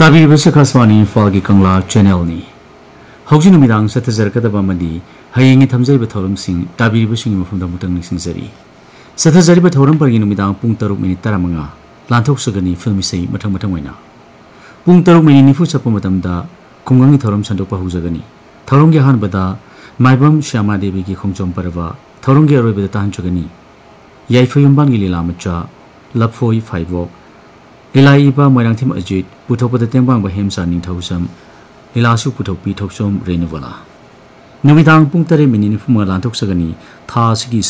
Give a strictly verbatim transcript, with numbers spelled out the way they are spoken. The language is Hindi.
ताबीबसे खासवानी फागी कंगला चैनल नि हौजी नुमिदांग सथजरकदबा मदि हयेंगी थमजैब थौरमसिंग ताबीबसिंग मफमदा मुतंग निसिंगजरी सथजरिब थौरम परगी नुमिदांग पुंग तरुक मिनिट तरामंगा लांथोकसगनी फिल्म इसै मथंग मथंग वैना पुंग तरुक मिनिट निफु चप्पु मतमदा खुंगंगी थौरम संदोकपा हुजगनी थौरमगी अहानबदा माइबम श्यामा देवी की खोंजोम परवा थौरमगी अरोइबदा ताहनचगनी याइफयुंबांगी लीला मचा लफोई फाइबोक लीलाइबा मोइरांगथिम अजित पुथोपद तेंबांग हेमसा निंथौसम लीलासु पुथोपी थौसोम रेनुवला नुमिदांग पुंग तरे मिनिट निफुमा लांथोकसगनी थासगी